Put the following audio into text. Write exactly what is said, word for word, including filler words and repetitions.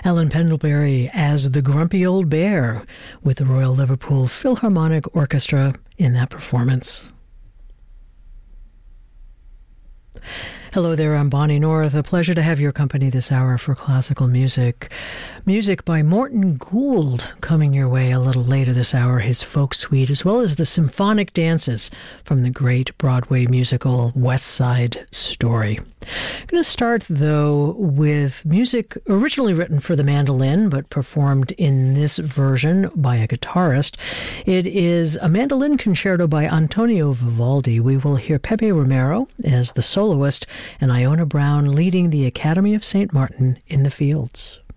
Helen Pendlebury as the Grumpy Old Bear with the Royal Liverpool Philharmonic Orchestra in that performance. Hello there, I'm Bonnie North. A pleasure to have your company this hour for classical music. Music by Morton Gould coming your way a little later this hour, his folk suite, as well as the symphonic dances from the great Broadway musical West Side Story. I'm going to start, though, with music originally written for the mandolin, but performed in this version by a guitarist. It is a mandolin concerto by Antonio Vivaldi. We will hear Pepe Romero as the soloist and Iona Brown leading the Academy of Saint Martin in the Fields.